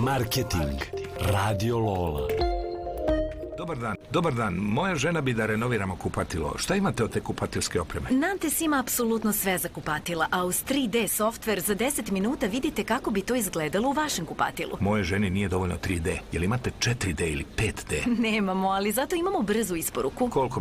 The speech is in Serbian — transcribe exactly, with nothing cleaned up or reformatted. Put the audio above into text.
Marketing. Radio Lola. Dobar dan, dobar dan. Moja žena bi da renoviramo kupatilo. Šta imate od te kupatilske opreme? Nantes ima apsolutno sve za kupatila, a uz tri D softver za deset minuta vidite kako bi to izgledalo u vašem kupatilu. Moje ženi nije dovoljno tri D. Jel imate četiri D ili pet D? Nemamo, ali zato imamo brzu isporuku. Koliko